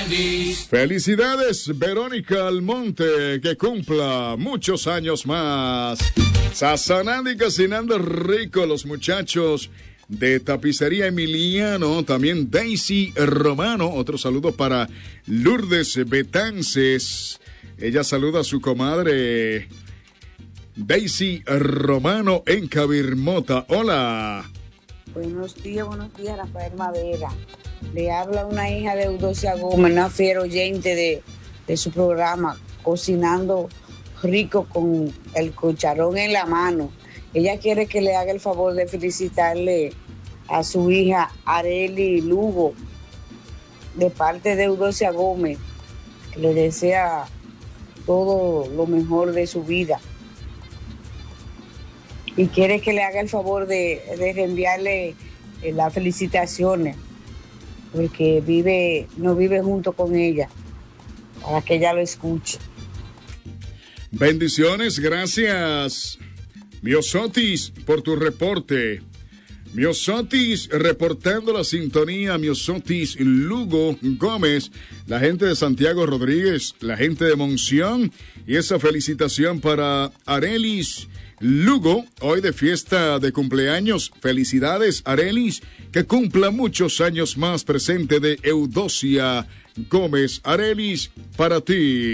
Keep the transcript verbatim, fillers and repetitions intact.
Arelis. Felicidades, Verónica Almonte, que cumpla muchos años más. Sazonando y cocinando rico los muchachos de Tapicería Emiliano, también Daisy Romano. Otro saludo para Lourdes Betances. Ella saluda a su comadre Daisy Romano en Cabirmota. Hola. Buenos días, buenos días, Rafael Madera. Le habla una hija de Eudocia Gómez, una fiel oyente de, de su programa, cocinando rico con el cucharón en la mano. Ella quiere que le haga el favor de felicitarle a su hija Areli Lugo, de parte de Eudocia Gómez, que le desea todo lo mejor de su vida. Y quiere que le haga el favor de, de reenviarle eh, las felicitaciones, porque vive, no vive junto con ella, para que ella lo escuche. Bendiciones, gracias, Miosotis, por tu reporte. Miosotis reportando la sintonía, Miosotis Lugo Gómez, la gente de Santiago Rodríguez, la gente de Monción, y esa felicitación para Arelis Lugo, hoy de fiesta de cumpleaños. Felicidades, Arelis, que cumpla muchos años más, presente de Eudocia Gómez. Arelis, para ti.